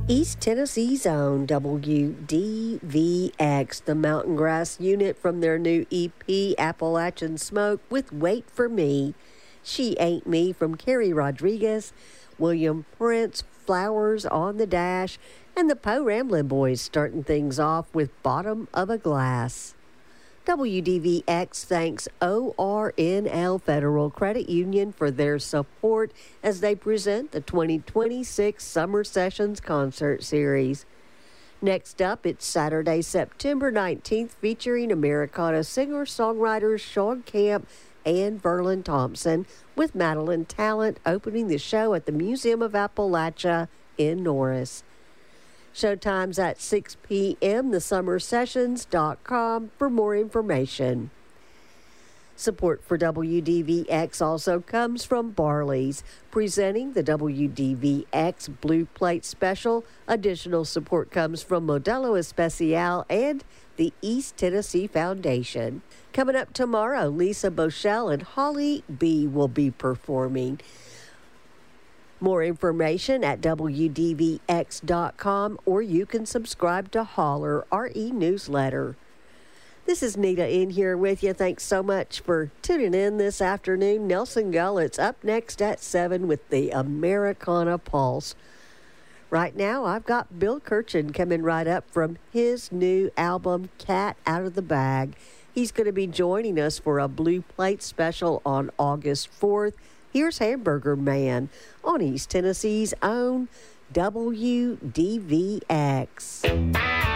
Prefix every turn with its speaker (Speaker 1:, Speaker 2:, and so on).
Speaker 1: East Tennessee's own WDVX, the Mountain Grass Unit from their new EP, Appalachian Smoke, with Wait for Me. She Ain't Me from Carrie Rodriguez, William Prince, Flowers on the Dash, and the Poe Ramblin' Boys starting things off with Bottom of a Glass. WDVX thanks ORNL Federal Credit Union for their support as they present the 2026 Summer Sessions Concert Series. Next up, it's Saturday, September 19th, featuring Americana singer-songwriters Sean Camp and Verlin Thompson, with Madeline Talent opening the show at the Museum of Appalachia in Norris. Showtime's at 6 p.m. thesummersessions.com for more information. Support for WDVX also comes from Barley's, presenting the WDVX Blue Plate Special. Additional support comes from Modelo Especial and the East Tennessee Foundation. Coming up tomorrow, Lisa Bochelle and Holly B will be performing. More information at WDVX.com, or you can subscribe to Holler, our e-newsletter. This is Nita in here with you. Thanks so much for tuning in this afternoon. Nelson Gullett's up next at 7 with the Americana Pulse. Right now, I've got Bill Kirchen coming right up from his new album, Cat Out of the Bag. He's going to be joining us for a Blue Plate special on August 4th. Here's Hamburger Man on East Tennessee's own WDVX.